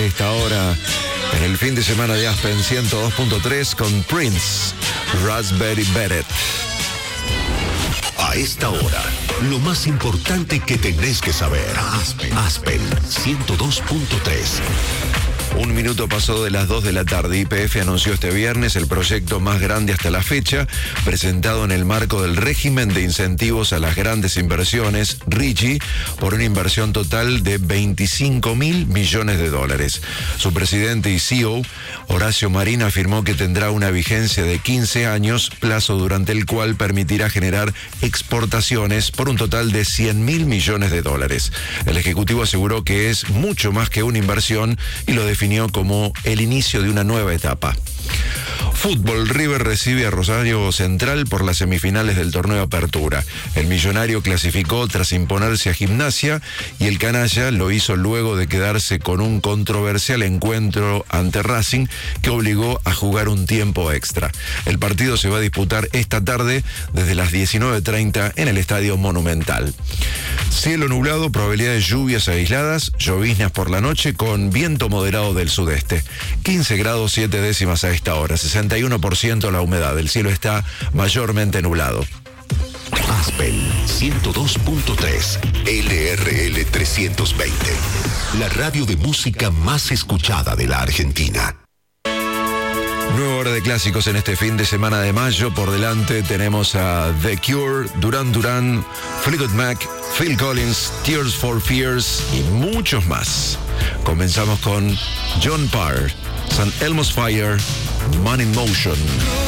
esta hora en el fin de semana de Aspen 102.3 con Prince, Raspberry Beret. A esta hora, lo más importante que tenés que saber. Aspen 102.3. Un minuto pasó de las 2 de la tarde. YPF anunció este viernes el proyecto más grande hasta la fecha, presentado en el marco del régimen de incentivos a las grandes inversiones, RIGI, por una inversión total de $25.000 millones. Su presidente y CEO, Horacio Marín, afirmó que tendrá una vigencia de 15 años, plazo durante el cual permitirá generar exportaciones por un total de $100.000 millones. El Ejecutivo aseguró que es mucho más que una inversión y lo definió como el inicio de una nueva etapa. Fútbol, River recibe a Rosario Central por las semifinales del torneo Apertura. El millonario clasificó tras imponerse a Gimnasia y el canalla lo hizo luego de quedarse con un controversial encuentro ante Racing que obligó a jugar un tiempo extra. El partido se va a disputar esta tarde desde las 19:30 en el Estadio Monumental. Cielo nublado, probabilidad de lluvias aisladas, lloviznas por la noche con viento moderado del sudeste. 15 grados 7 décimas a esta hora, 61% la humedad. El cielo está mayormente nublado. Aspen 102.3, LRL 320. La radio de música más escuchada de la Argentina. Nueva hora de clásicos en este fin de semana de mayo. Por delante tenemos a The Cure, Duran Duran, Fleetwood Mac, Phil Collins, Tears for Fears y muchos más. Comenzamos con John Parr, St. Elmo's Fire, Man in Motion.